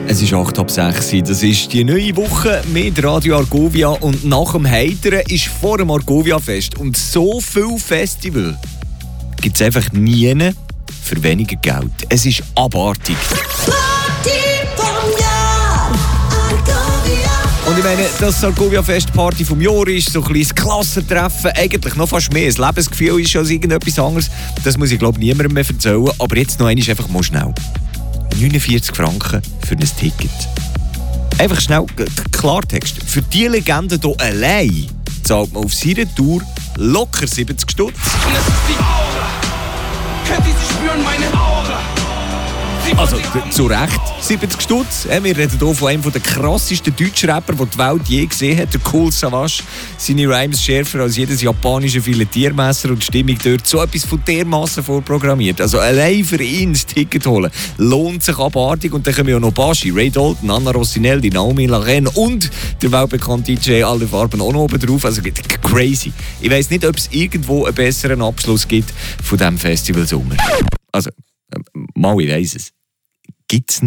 Es ist 8:06. Das ist die neue Woche mit Radio Argovia. Und nach dem Heiteren ist vor dem Argovia-Fest. Und so viel Festival gibt es einfach nie für weniger Geld. Es ist abartig. Und ich meine, das Argovia-Fest-Party vom Jahr ist so ein kleines Klassentreffen, eigentlich noch fast mehr. Das Lebensgefühl ist schon irgendetwas anderes. Das muss ich, glaube ich, niemandem mehr erzählen. Aber jetzt noch einmal einfach mal schnell. 49 Franken für ein Ticket. Einfach schnell, Klartext. Für die Legende hier allein zahlt man auf seiner Tour locker 70 Stutz. Und es ist die Aura. Könnt ihr sie spüren, meine Aura? Also, zu Recht 70 Stutz. Wir reden hier von einem der krassesten Deutschrapper, den die Welt je gesehen hat, der Kool Savas. Seine Rhymes schärfer als jedes japanische Filetiermesser und die Stimmung dort so etwas von dermassen vorprogrammiert. Also allein für ihn das Ticket holen lohnt sich abartig. Und dann kommen ja noch Baschi, Ray Dalton, Anna Rossinelli, Naomi Larraine und der weltbekannte DJ Alle Farben auch noch oben drauf. Also crazy. Ich weiss nicht, ob es irgendwo einen besseren Abschluss gibt von diesem Festival Sommer. Also, mal, ich weiss es. Gibt's nicht.